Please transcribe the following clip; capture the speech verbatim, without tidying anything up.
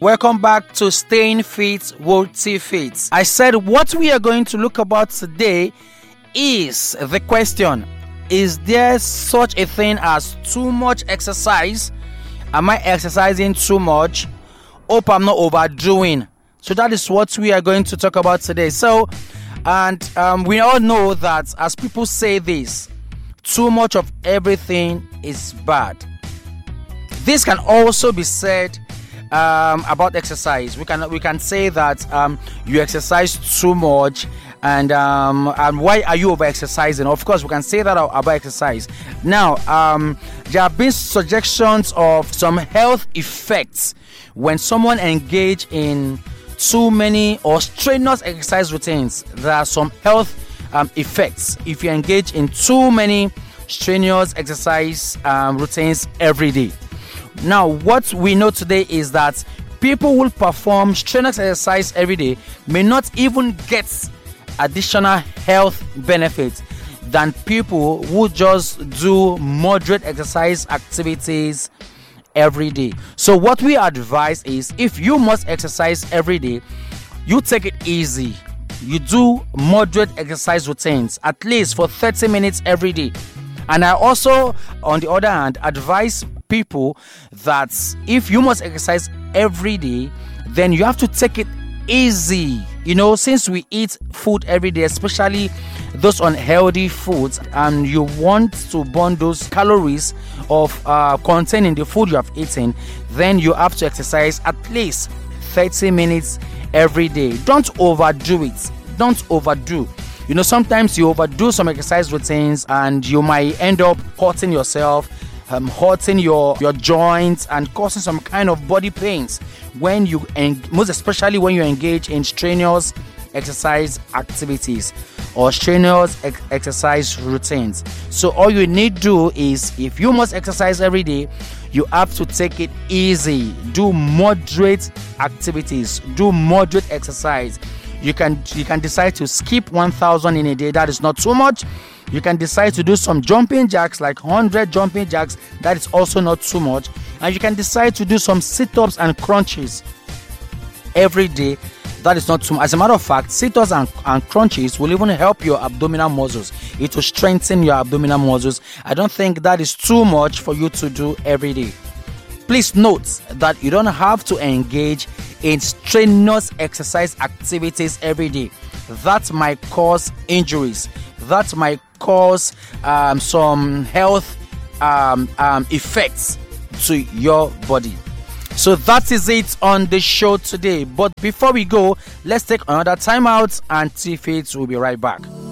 Welcome back to Staying Fit, Worthy Fit. I said what we are going to look about today is the question: is there such a thing as too much exercise? Am I exercising too much? Hope I'm not overdoing. So that is what we are going to talk about today. So, and um, we all know that as people say this, too much of everything is bad. This can also be said um, about exercise. We can we can say that um, you exercise too much, and um, and why are you over exercising? Of course, we can say that about exercise. Now, um, there have been suggestions of some health effects when someone engage in too many or strenuous exercise routines. There are some health um, effects if you engage in too many strenuous exercise um, routines every day. Now, what we know today is that people who perform strenuous exercise every day may not even get additional health benefits than people who just do moderate exercise activities every day. So what we advise is, if you must exercise every day, you take it easy. You do moderate exercise routines at least for thirty minutes every day. And I also, on the other hand, advise people that if you must exercise every day, then you have to take it easy. You know, since we eat food every day, especially those unhealthy foods, and you want to burn those calories of uh, containing the food you have eaten, then you have to exercise at least thirty minutes every day. Don't overdo it. Don't overdo. You know, sometimes you overdo some exercise routines and you might end up hurting yourself, um, hurting your, your joints, and causing some kind of body pains when you, en- most especially when you engage in strenuous exercise activities or strenuous ex- exercise routines. So all you need to do is, if you must exercise every day, you have to take it easy. Do moderate activities. Do moderate exercise. You can you can decide to skip one thousand in a day. That is not too much. You can decide to do some jumping jacks, like one hundred jumping jacks. That is also not too much. And you can decide to do some sit-ups and crunches every day. That is not too much. As a matter of fact, sit-ups and, and crunches will even help your abdominal muscles. It will strengthen your abdominal muscles. I don't think that is too much for you to do every day. Please note that you don't have to engage in strenuous exercise activities every day. That might cause injuries. That might cause um, some health um, um, effects to your body. So that is it on the show today. But before we go, let's take another time out, and T-Fit will be right back.